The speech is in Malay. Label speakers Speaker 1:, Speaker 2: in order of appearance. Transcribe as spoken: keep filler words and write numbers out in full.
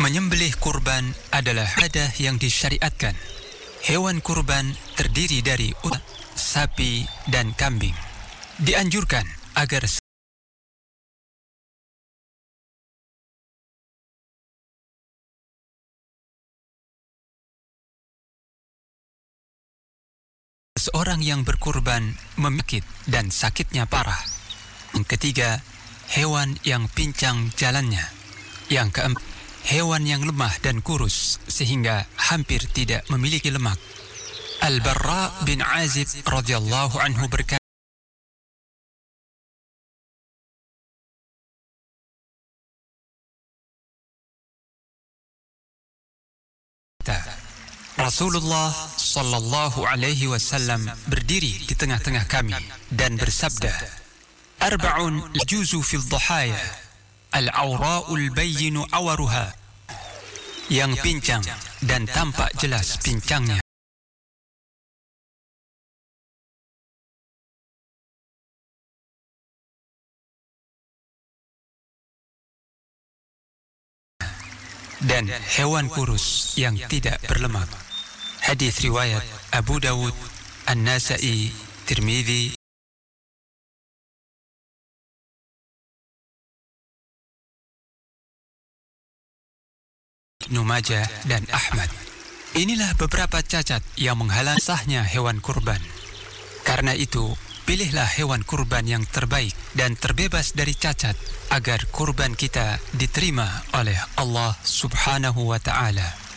Speaker 1: Menyembelih kurban adalah ibadah yang disyariatkan. Hewan kurban terdiri dari unta, sapi dan kambing. Dianjurkan agar seorang yang berkurban memikit dan sakitnya parah. Yang ketiga, hewan yang pincang jalannya. Yang keempat, hewan yang lemah dan kurus sehingga hampir tidak memiliki lemak. Al-Barra bin Azib radhiyallahu anhu berkata, Rasulullah sallallahu alaihi wasallam berdiri di tengah-tengah kami dan bersabda, Arba'un juzu fil dhahaya, al-awra'ul bayyinu awaruha, yang pincang dan tampak jelas pincangnya. Dan hewan kurus yang tidak berlemak. Hadis riwayat Abu Dawud, An-Nasa'i, Tirmidzi, Ibnu Majah dan Ahmad. Inilah beberapa cacat yang menghalang sahnya hewan kurban. Karena itu, pilihlah hewan kurban yang terbaik dan terbebas dari cacat agar kurban kita diterima oleh Allah Subhanahu wa ta'ala.